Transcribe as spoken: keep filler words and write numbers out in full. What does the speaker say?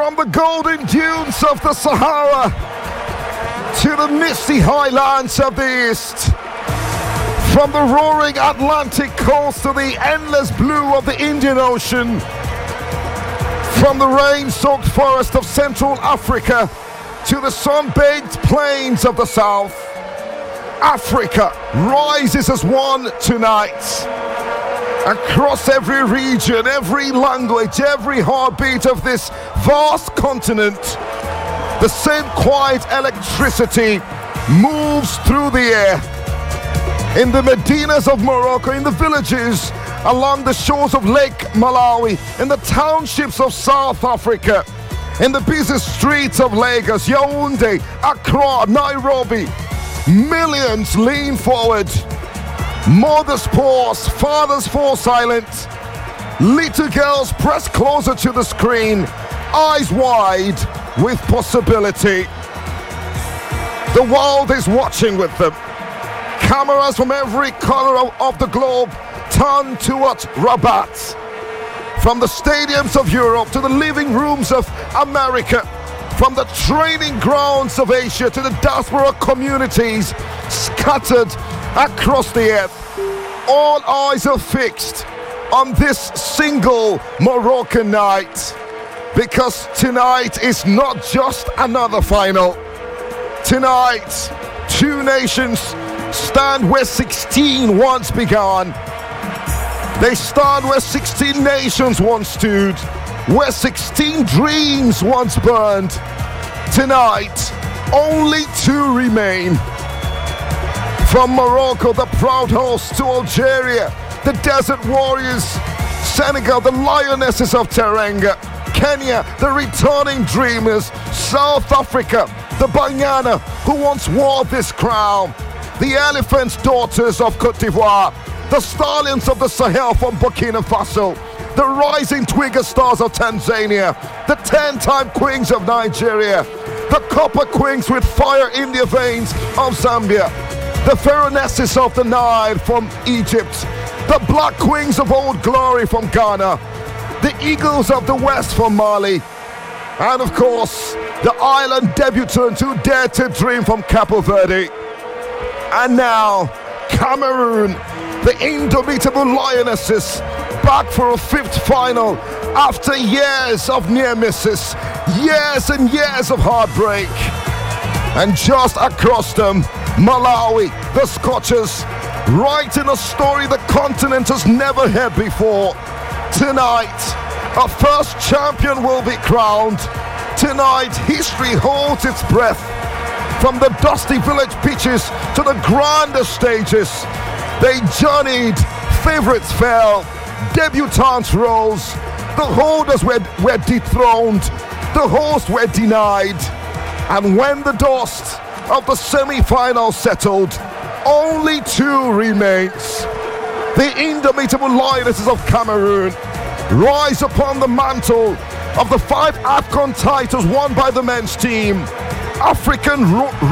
From the golden dunes of the Sahara to the misty highlands of the East, from the roaring Atlantic coast to the endless blue of the Indian Ocean, from the rain-soaked forest of Central Africa to the sun-baked plains of the South, Africa rises as one tonight. Across every region, every language, every heartbeat of this vast continent, the same quiet electricity moves through the air. In the Medinas of Morocco, in the villages along the shores of Lake Malawi, in the townships of South Africa, in the busy streets of Lagos, Yaoundé, Accra, Nairobi, millions lean forward. Mothers pause, fathers fall silent. Little girls press closer to the screen, eyes wide with possibility. The world is watching with them. Cameras from every corner of the globe turn towards Rabat. From the stadiums of Europe to the living rooms of America, from the training grounds of Asia to the diaspora communities scattered across the earth, all eyes are fixed on this single Moroccan night, because tonight is not just another final. Tonight, two nations stand where sixteen once began. They stand where sixteen nations once stood, where sixteen dreams once burned. Tonight, only two remain. From Morocco, the proud host, to Algeria, the Desert Warriors, Senegal, the Lionesses of Teranga, Kenya, the returning dreamers, South Africa, the Banyana who once wore this crown, the Elephants' daughters of Cote d'Ivoire, the Stallions of the Sahel from Burkina Faso, the rising Twiga Stars of Tanzania, the ten-time Queens of Nigeria, the Copper Queens with fire in their veins of Zambia, the Pharaonesses of the Nile from Egypt, the Black Queens of Old Glory from Ghana, the Eagles of the West from Mali, and of course, the island debutants who dared to dream from Cape Verde. And now, Cameroon, the indomitable Lionesses, back for a fifth final after years of near misses, years and years of heartbreak. And just across them, Malawi, the Scorchers, writing a story the continent has never heard before. Tonight, a first champion will be crowned. Tonight, history holds its breath. From the dusty village pitches to the grander stages, they journeyed, favorites fell, debutants rose, the holders were, were dethroned, the hosts were denied. And when the dust of the semi-finals settled, only two remains. The indomitable Lionesses of Cameroon rise upon the mantle of the five AFCON titles won by the men's team. African